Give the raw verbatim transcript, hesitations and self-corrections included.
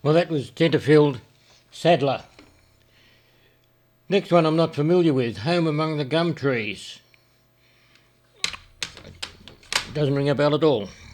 Well, that was Tenterfield Sadler. Next one I'm not familiar with, Home Among the Gum Trees. Doesn't ring a bell at all.